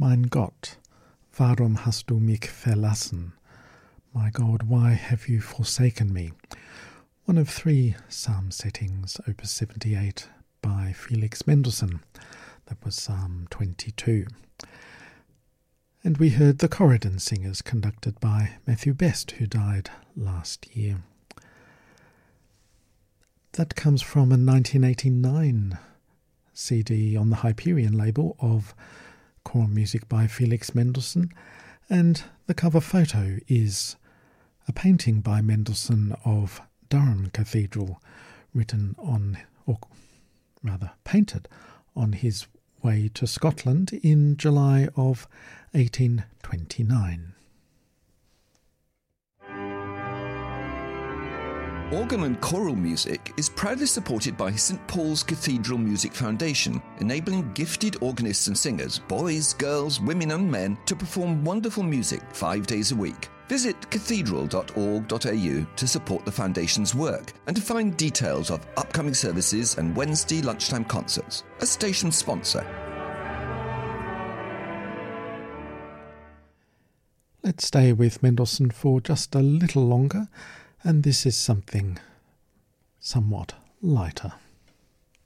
Mein Gott, warum hast du mich verlassen? My God, why have you forsaken me? One of 3 psalm settings, Opus 78 by Felix Mendelssohn. That was Psalm 22. And we heard the Corridon Singers, conducted by Matthew Best, who died last year. That comes from a 1989 CD on the Hyperion label of choral music by Felix Mendelssohn, and the cover photo is a painting by Mendelssohn of Durham Cathedral, written on, or rather painted on his way to Scotland in July of 1829. Organ and choral music is proudly supported by St Paul's Cathedral Music Foundation, enabling gifted organists and singers, boys, girls, women and men, to perform wonderful music 5 days a week. Visit cathedral.org.au to support the Foundation's work and to find details of upcoming services and Wednesday lunchtime concerts. A station sponsor. Let's stay with Mendelssohn for just a little longer, and this is something somewhat lighter.